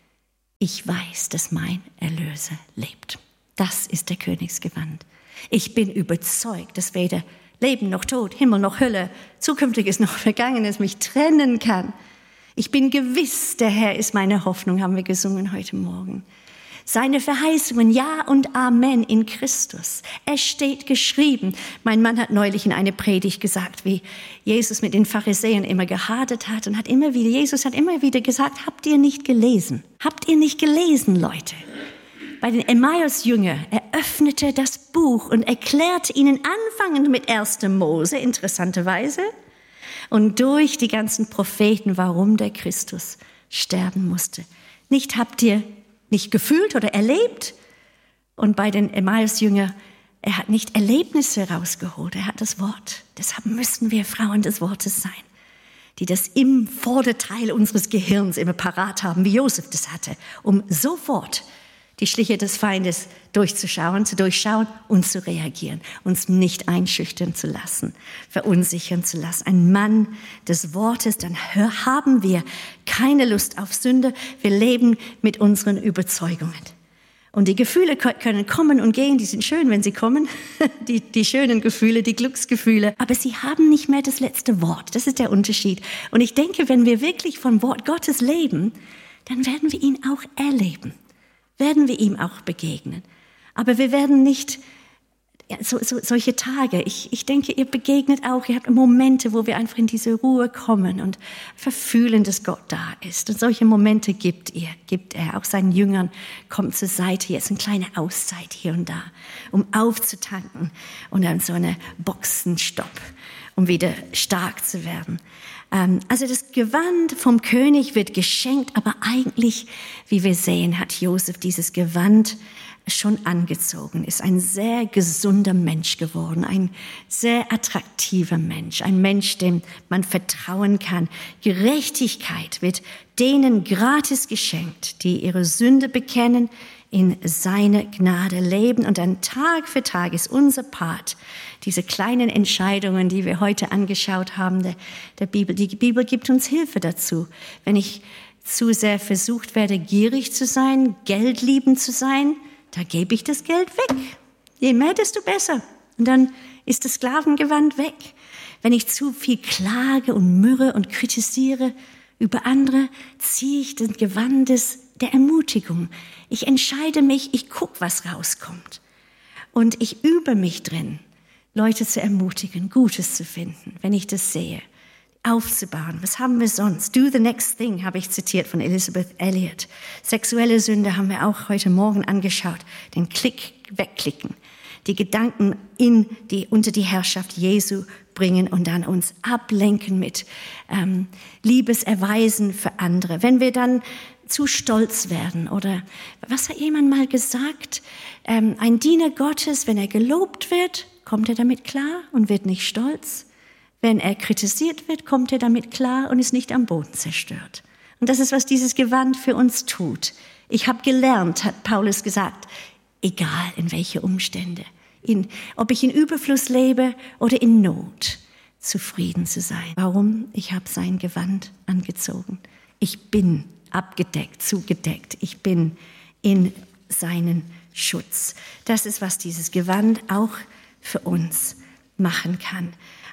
Ich weiß, dass mein Erlöser lebt. Das ist der Königsgewand. Ich bin überzeugt, dass weder Leben noch Tod, Himmel noch Hölle, Zukünftiges noch Vergangenes mich trennen kann. Ich bin gewiss, der Herr ist meine Hoffnung, haben wir gesungen heute Morgen. Seine Verheißungen, Ja und Amen in Christus. Es steht geschrieben. Mein Mann hat neulich in einer Predigt gesagt, wie Jesus mit den Pharisäern immer gehadert hat und Jesus hat immer wieder gesagt, habt ihr nicht gelesen? Habt ihr nicht gelesen, Leute? Bei den Emmaus-Jüngern eröffnete das Buch und erklärte ihnen anfangend mit 1. Mose, interessanterweise, und durch die ganzen Propheten, warum der Christus sterben musste. Nicht habt ihr nicht gefühlt oder erlebt. Und bei den Emmaus-Jüngern, er hat nicht Erlebnisse rausgeholt, er hat das Wort. Deshalb müssen wir Frauen des Wortes sein, die das im Vorderteil unseres Gehirns immer parat haben, wie Josef das hatte, um sofort die Schliche des Feindes zu durchschauen und zu reagieren, uns nicht einschüchtern zu lassen, verunsichern zu lassen. Ein Mann des Wortes, dann haben wir keine Lust auf Sünde, wir leben mit unseren Überzeugungen. Und die Gefühle können kommen und gehen, die sind schön, wenn sie kommen, die schönen Gefühle, die Glücksgefühle, aber sie haben nicht mehr das letzte Wort, das ist der Unterschied. Und ich denke, wenn wir wirklich vom Wort Gottes leben, dann werden wir ihn auch erleben. Werden wir ihm auch begegnen. Aber wir werden nicht solche Tage. Ich denke, ihr begegnet auch, ihr habt Momente, wo wir einfach in diese Ruhe kommen und verfühlen, dass Gott da ist. Und solche Momente gibt er. Auch seinen Jüngern kommt zur Seite, jetzt eine kleine Auszeit hier und da, um aufzutanken und dann so eine Boxenstopp, um wieder stark zu werden. Also das Gewand vom König wird geschenkt, aber eigentlich, wie wir sehen, hat Josef dieses Gewand schon angezogen, ist ein sehr gesunder Mensch geworden, ein sehr attraktiver Mensch, ein Mensch, dem man vertrauen kann. Gerechtigkeit wird denen gratis geschenkt, die ihre Sünde bekennen, in seine Gnade leben. Und dann Tag für Tag ist unser Part, diese kleinen Entscheidungen, die wir heute angeschaut haben, der Bibel. Die Bibel gibt uns Hilfe dazu. Wenn ich zu sehr versucht werde, gierig zu sein, geldliebend zu sein, da gebe ich das Geld weg. Je mehr, desto besser. Und dann ist das Sklavengewand weg. Wenn ich zu viel klage und mürre und kritisiere über andere, ziehe ich das Gewand der Ermutigung. Ich entscheide mich, ich gucke, was rauskommt. Und ich übe mich drin, Leute zu ermutigen, Gutes zu finden, wenn ich das sehe, aufzubauen. Was haben wir sonst? Do the next thing, habe ich zitiert von Elisabeth Elliot. Sexuelle Sünde haben wir auch heute Morgen angeschaut. Den Klick wegklicken. Die Gedanken unter die Herrschaft Jesu bringen und dann uns ablenken mit Liebeserweisen für andere. Wenn wir dann zu stolz werden oder, was hat jemand mal gesagt? Ein Diener Gottes, wenn er gelobt wird, kommt er damit klar und wird nicht stolz. Wenn er kritisiert wird, kommt er damit klar und ist nicht am Boden zerstört. Und das ist, was dieses Gewand für uns tut. Ich habe gelernt, hat Paulus gesagt, egal in welche Umstände, ob ich in Überfluss lebe oder in Not, zufrieden zu sein. Warum? Ich habe sein Gewand angezogen. Ich bin abgedeckt, zugedeckt. Ich bin in seinen Schutz. Das ist, was dieses Gewand auch für uns machen kann.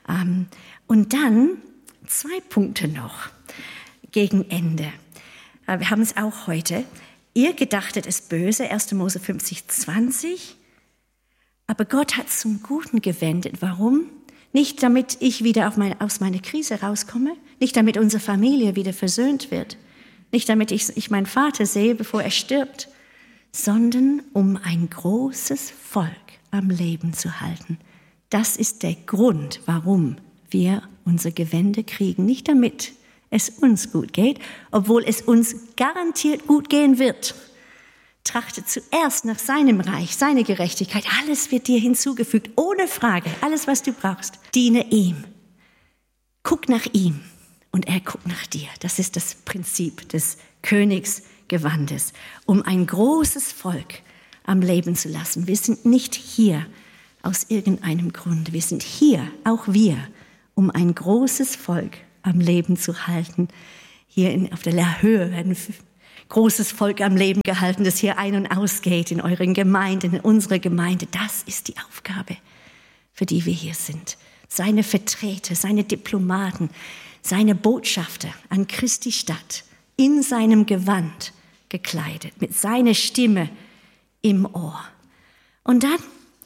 Und dann 2 Punkte noch gegen Ende. Wir haben es auch heute. Ihr gedachtet es böse, 1. Mose 50,20. Aber Gott hat es zum Guten gewendet. Warum? Nicht damit ich wieder aus meiner Krise rauskomme, nicht damit unsere Familie wieder versöhnt wird, nicht damit ich meinen Vater sehe, bevor er stirbt, sondern um ein großes Volk am Leben zu halten. Das ist der Grund, warum wir unsere Gewände kriegen. Nicht damit es uns gut geht, obwohl es uns garantiert gut gehen wird. Trachte zuerst nach seinem Reich, seine Gerechtigkeit. Alles wird dir hinzugefügt, ohne Frage. Alles, was du brauchst. Diene ihm. Guck nach ihm und er guckt nach dir. Das ist das Prinzip des Königsgewandes, um ein großes Volk am Leben zu lassen. Wir sind nicht hier aus irgendeinem Grund. Wir sind hier, auch wir, um ein großes Volk am Leben zu halten. Hier auf der Höhe werden großes Volk am Leben gehalten, das hier ein- und ausgeht in euren Gemeinden, in unserer Gemeinde. Das ist die Aufgabe, für die wir hier sind. Seine Vertreter, seine Diplomaten, seine Botschafter an Christi Stadt, in seinem Gewand gekleidet, mit seiner Stimme im Ohr. Und dann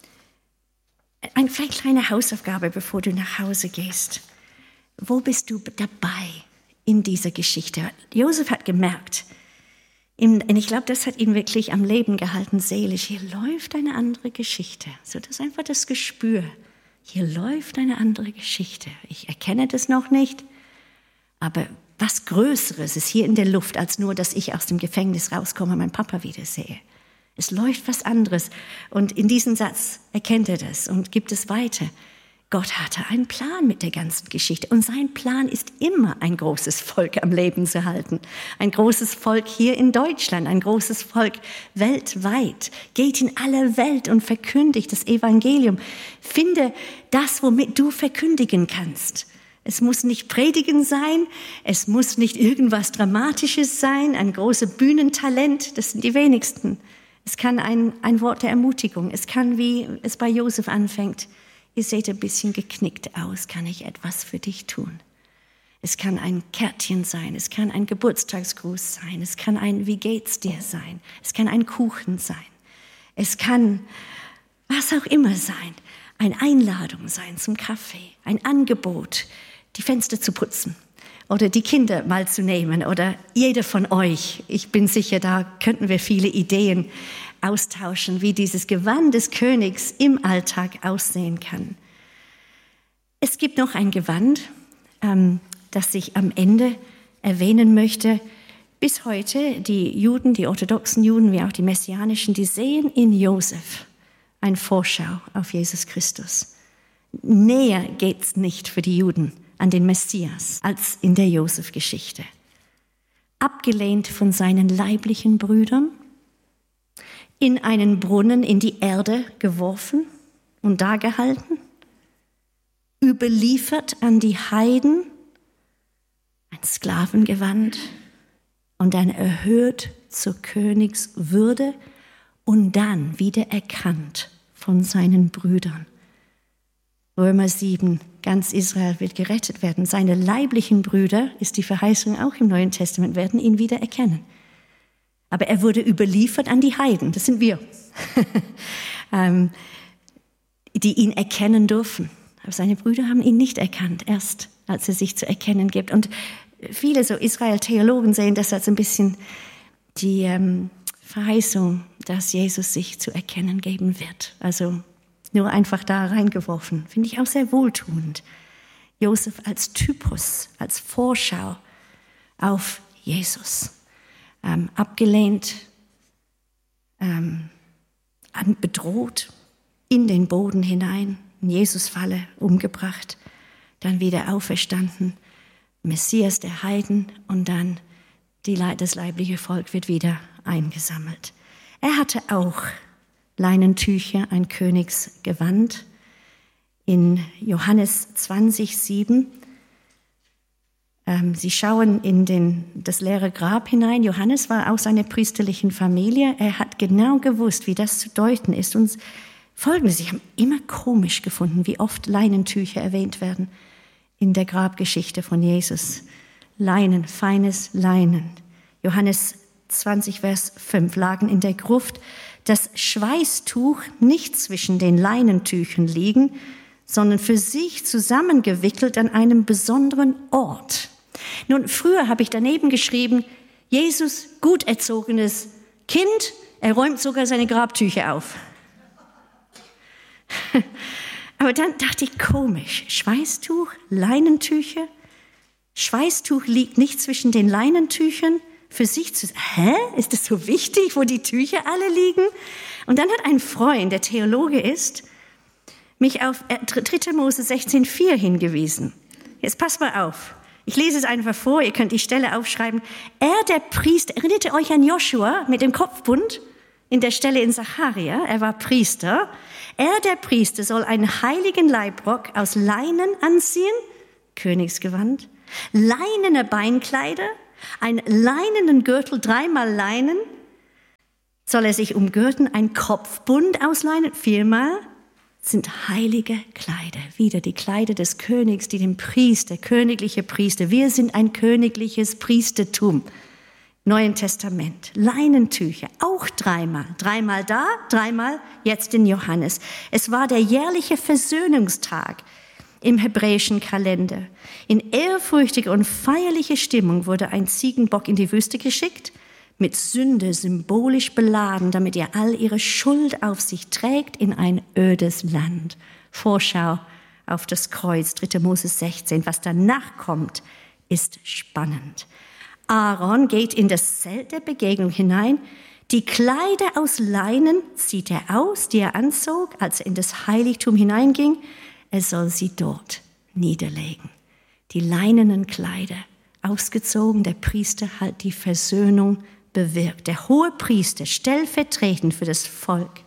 eine vielleicht kleine Hausaufgabe, bevor du nach Hause gehst. Wo bist du dabei in dieser Geschichte? Josef hat gemerkt, und ich glaube, das hat ihn wirklich am Leben gehalten, seelisch. Hier läuft eine andere Geschichte. So, das ist einfach das Gespür. Hier läuft eine andere Geschichte. Ich erkenne das noch nicht, aber was Größeres ist hier in der Luft, als nur, dass ich aus dem Gefängnis rauskomme und meinen Papa wiedersehe. Es läuft was anderes. Und in diesem Satz erkennt er das und gibt es weiter. Gott hatte einen Plan mit der ganzen Geschichte. Und sein Plan ist immer, ein großes Volk am Leben zu halten. Ein großes Volk hier in Deutschland, ein großes Volk weltweit. Geht in alle Welt und verkündigt das Evangelium. Finde das, womit du verkündigen kannst. Es muss nicht Predigen sein, es muss nicht irgendwas Dramatisches sein, ein großes Bühnentalent, das sind die wenigsten. Es kann ein Wort der Ermutigung, es kann, wie es bei Josef anfängt, ihr seht ein bisschen geknickt aus, kann ich etwas für dich tun? Es kann ein Kärtchen sein, es kann ein Geburtstagsgruß sein, es kann ein Wie geht's dir sein, es kann ein Kuchen sein, es kann was auch immer sein, eine Einladung sein zum Kaffee, ein Angebot, die Fenster zu putzen oder die Kinder mal zu nehmen oder jeder von euch. Ich bin sicher, da könnten wir viele Ideen austauschen, wie dieses Gewand des Königs im Alltag aussehen kann. Es gibt noch ein Gewand, das ich am Ende erwähnen möchte. Bis heute, die Juden, die orthodoxen Juden, wie auch die messianischen, die sehen in Josef eine Vorschau auf Jesus Christus. Näher geht's nicht für die Juden an den Messias als in der Josef-Geschichte. Abgelehnt von seinen leiblichen Brüdern, in einen Brunnen in die Erde geworfen und da gehalten, überliefert an die Heiden, ein Sklavengewand und dann erhöht zur Königswürde und dann wieder erkannt von seinen Brüdern. Römer 7, ganz Israel wird gerettet werden. Seine leiblichen Brüder, ist die Verheißung auch im Neuen Testament, werden ihn wieder erkennen. Aber er wurde überliefert an die Heiden, das sind wir. die ihn erkennen durften. Aber seine Brüder haben ihn nicht erkannt, erst als er sich zu erkennen gibt. Und viele so Israel-Theologen sehen das als ein bisschen die Verheißung, dass Jesus sich zu erkennen geben wird. Also nur einfach da reingeworfen. Finde ich auch sehr wohltuend. Josef als Typus, als Vorschau auf Jesus. Abgelehnt, bedroht, in den Boden hinein, in Jesus-Falle umgebracht, dann wieder auferstanden, Messias der Heiden und dann das leibliche Volk wird wieder eingesammelt. Er hatte auch Leinentücher, ein Königsgewand. In Johannes 20,7. Sie schauen in das leere Grab hinein. Johannes war aus einer priesterlichen Familie. Er hat genau gewusst, wie das zu deuten ist. Und Folgendes, ich habe immer komisch gefunden, wie oft Leinentücher erwähnt werden in der Grabgeschichte von Jesus. Leinen, feines Leinen. Johannes 20, Vers 5, lagen in der Gruft das Schweißtuch nicht zwischen den Leinentüchern liegen, sondern für sich zusammengewickelt an einem besonderen Ort. Nun, früher habe ich daneben geschrieben, Jesus, gut erzogenes Kind, er räumt sogar seine Grabtücher auf. Aber dann dachte ich, komisch, Schweißtuch, Leinentücher, Schweißtuch liegt nicht zwischen den Leinentüchern, für sich zu sagen, ist das so wichtig, wo die Tücher alle liegen? Und dann hat ein Freund, der Theologe ist, mich auf 3. Mose 16,4 hingewiesen. Jetzt passt mal auf. Ich lese es einfach vor, ihr könnt die Stelle aufschreiben. Der Priester, erinnert ihr euch an Joshua mit dem Kopfbund? In der Stelle in Sacharja, er war Priester. Der Priester, soll einen heiligen Leibrock aus Leinen anziehen, Königsgewand, leinene Beinkleider, einen leinenen Gürtel, 3-mal Leinen, soll er sich umgürten, ein Kopfbund aus Leinen, 4-mal, sind heilige Kleider. Wieder die Kleider des Königs, die dem Priester, königliche Priester, wir sind ein königliches Priestertum. Neuen Testament, Leinentücher, auch 3-mal. 3-mal da, 3-mal jetzt in Johannes. Es war der jährliche Versöhnungstag im hebräischen Kalender. In ehrfürchtiger und feierlicher Stimmung wurde ein Ziegenbock in die Wüste geschickt, mit Sünde symbolisch beladen, damit er all ihre Schuld auf sich trägt in ein ödes Land. Vorschau auf das Kreuz, 3. Mose 16. Was danach kommt, ist spannend. Aaron geht in das Zelt der Begegnung hinein. Die Kleider aus Leinen zieht er aus, die er anzog, als er in das Heiligtum hineinging. Er soll sie dort niederlegen. Die leinenen Kleider, ausgezogen, der Priester hat die Versöhnung bewirkt. Der hohe Priester, stellvertretend für das Volk.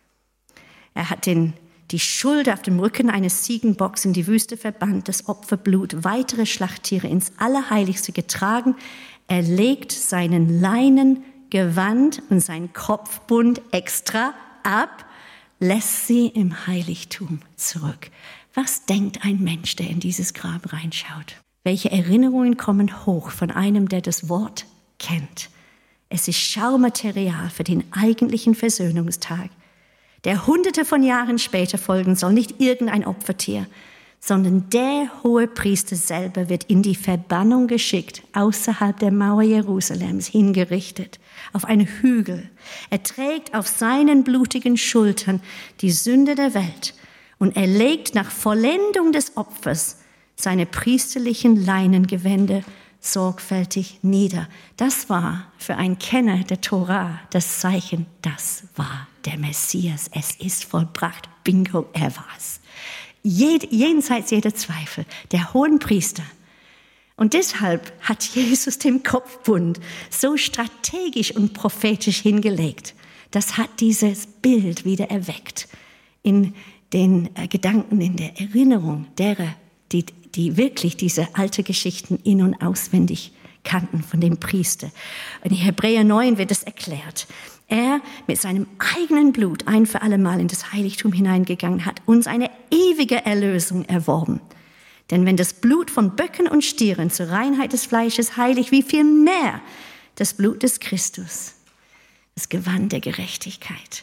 Er hat die Schuld auf dem Rücken eines Ziegenbocks in die Wüste verbannt, das Opferblut, weitere Schlachttiere ins Allerheiligste getragen. Er legt seinen Leinengewand und seinen Kopfbund extra ab, lässt sie im Heiligtum zurück. Was denkt ein Mensch, der in dieses Grab reinschaut? Welche Erinnerungen kommen hoch von einem, der das Wort kennt? Es ist Schaumaterial für den eigentlichen Versöhnungstag, der Hunderte von Jahren später folgen soll. Nicht irgendein Opfertier, sondern der hohe Priester selber wird in die Verbannung geschickt, außerhalb der Mauer Jerusalems hingerichtet, auf einen Hügel. Er trägt auf seinen blutigen Schultern die Sünde der Welt und er legt nach Vollendung des Opfers seine priesterlichen Leinengewänder sorgfältig nieder. Das war für einen Kenner der Tora das Zeichen, das war der Messias. Es ist vollbracht. Bingo, er war's. Jenseits jeder Zweifel, der Hohenpriester. Und deshalb hat Jesus den Kopfbund so strategisch und prophetisch hingelegt. Das hat dieses Bild wieder erweckt in den Gedanken, in der Erinnerung derer, die wirklich diese alten Geschichten in- und auswendig kannten von dem Priester. Und in Hebräer 9 wird es erklärt. Er mit seinem eigenen Blut ein für alle Mal in das Heiligtum hineingegangen hat, uns eine ewige Erlösung erworben. Denn wenn das Blut von Böcken und Stieren zur Reinheit des Fleisches heiligt, wie viel mehr das Blut des Christus, das Gewand der Gerechtigkeit,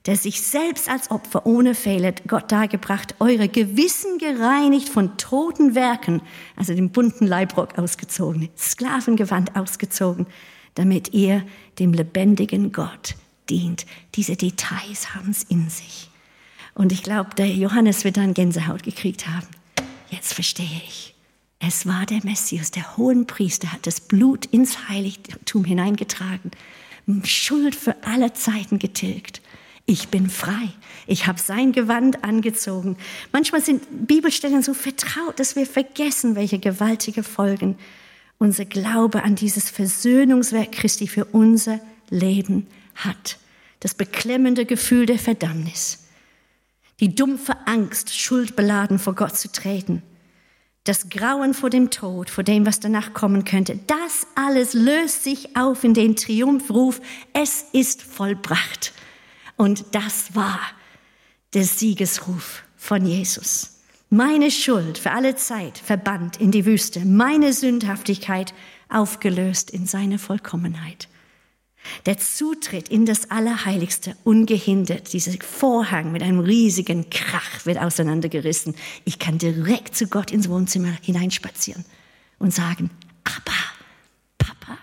der sich selbst als Opfer ohne Fehler Gott dargebracht, eure Gewissen gereinigt von toten Werken, also den bunten Leibrock ausgezogen, Sklavengewand ausgezogen, damit ihr dem lebendigen Gott dient. Diese Details haben es in sich. Und ich glaube, der Johannes wird dann Gänsehaut gekriegt haben. Jetzt verstehe ich. Es war der Messias, der Hohenpriester, hat das Blut ins Heiligtum hineingetragen, Schuld für alle Zeiten getilgt. Ich bin frei. Ich habe sein Gewand angezogen. Manchmal sind Bibelstellen so vertraut, dass wir vergessen, welche gewaltige Folgen unser Glaube an dieses Versöhnungswerk Christi für unser Leben hat. Das beklemmende Gefühl der Verdammnis. Die dumpfe Angst, schuldbeladen vor Gott zu treten. Das Grauen vor dem Tod, vor dem, was danach kommen könnte. Das alles löst sich auf in den Triumphruf, es ist vollbracht. Und das war der Siegesruf von Jesus. Meine Schuld für alle Zeit verbannt in die Wüste, meine Sündhaftigkeit aufgelöst in seine Vollkommenheit. Der Zutritt in das Allerheiligste ungehindert, dieser Vorhang mit einem riesigen Krach wird auseinandergerissen. Ich kann direkt zu Gott ins Wohnzimmer hineinspazieren und sagen, Abba, Papa,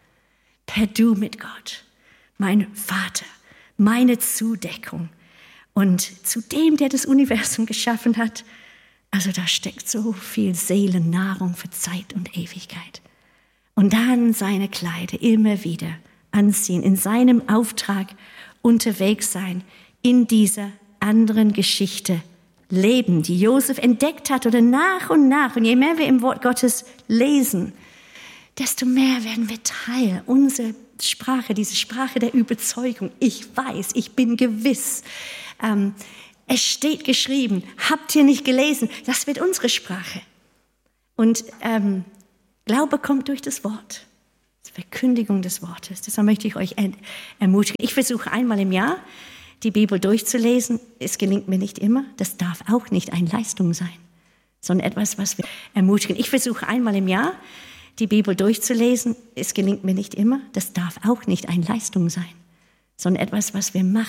per Du mit Gott, mein Vater, meine Zudeckung. Und zu dem, der das Universum geschaffen hat, also da steckt so viel Seelennahrung für Zeit und Ewigkeit. Und dann seine Kleider immer wieder anziehen, in seinem Auftrag unterwegs sein, in dieser anderen Geschichte leben, die Josef entdeckt hat oder nach und nach. Und je mehr wir im Wort Gottes lesen, desto mehr werden wir Teil unserer Sprache, diese Sprache der Überzeugung. Ich weiß, ich bin gewiss. Es steht geschrieben, habt ihr nicht gelesen? Das wird unsere Sprache. Und Glaube kommt durch das Wort. Verkündigung des Wortes. Deshalb möchte ich euch ermutigen. Ich versuche einmal im Jahr, die Bibel durchzulesen. Es gelingt mir nicht immer. Das darf auch nicht eine Leistung sein, sondern etwas, was wir ermutigen. Ich versuche einmal im Jahr, die Bibel durchzulesen. Es gelingt mir nicht immer. Das darf auch nicht eine Leistung sein, sondern etwas, was wir machen.